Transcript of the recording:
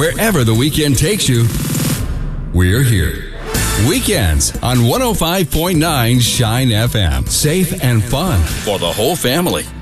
Wherever the weekend takes you, we're here. Weekends on 105.9 Shine FM. Safe and fun for the whole family.